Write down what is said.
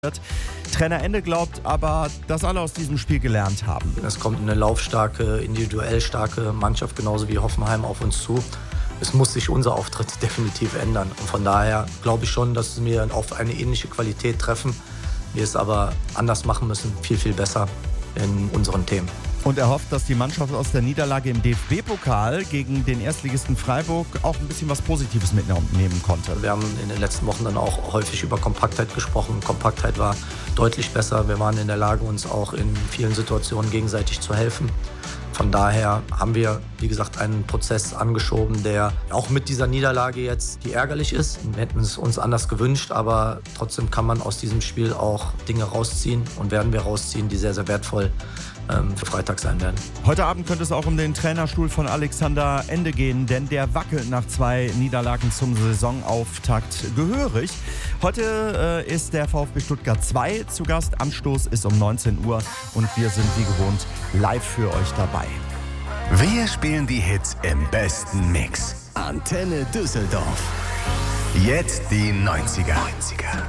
Trainer Ende glaubt aber, dass alle aus diesem Spiel gelernt haben. Es kommt eine laufstarke, individuell starke Mannschaft, genauso wie Hoffenheim, auf uns zu. Es muss sich unser Auftritt definitiv ändern. Und von daher glaube ich schon, dass wir auf eine ähnliche Qualität treffen. Wir es aber anders machen müssen, viel, viel besser in unseren Themen. Und er hofft, dass die Mannschaft aus der Niederlage im DFB-Pokal gegen den Erstligisten Freiburg auch ein bisschen was Positives mitnehmen konnte. Wir haben in den letzten Wochen dann auch häufig über Kompaktheit gesprochen. Kompaktheit war deutlich besser. Wir waren in der Lage, uns auch in vielen Situationen gegenseitig zu helfen. Von daher haben wir, wie gesagt, einen Prozess angeschoben, der auch mit dieser Niederlage jetzt, die ärgerlich ist. Wir hätten es uns anders gewünscht, aber trotzdem kann man aus diesem Spiel auch Dinge rausziehen und werden wir rausziehen, die sehr, sehr wertvoll für Freitag sein werden. Heute Abend könnte es auch um den Trainerstuhl von Alexander Ende gehen, denn der wackelt nach 2 Niederlagen zum Saisonauftakt gehörig. Heute ist der VfB Stuttgart 2 zu Gast. Anstoß ist um 19 Uhr und wir sind wie gewohnt live für euch dabei. Wir spielen die Hits im besten Mix. Antenne Düsseldorf. Jetzt die 90er.